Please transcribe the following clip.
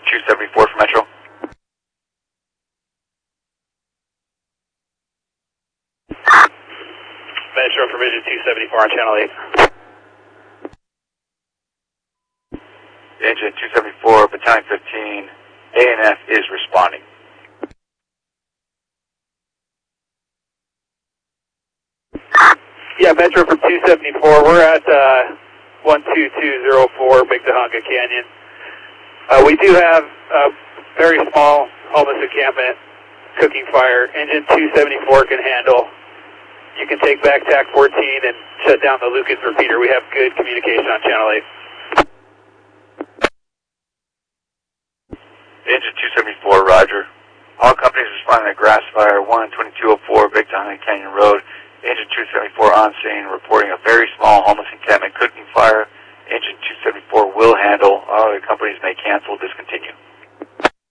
274 for Metro. Metro for Vision 274 on Channel 8. Engine 274, Battalion 15, ANF is responding. Yeah, Metro from 274. We're at 12204 Big Tahunga Canyon. We do have a very small homeless encampment cooking fire. Engine 274 can handle. You can take back TAC 14 and shut down the Lucas repeater. We have good communication on Channel 8. Engine 274, roger. All companies responding to grass fire 12204 Big Tahunga Canyon Road. Engine 274 on scene, reporting a very small homeless encampment cooking fire. Engine 274 will handle. All other companies may cancel, discontinue.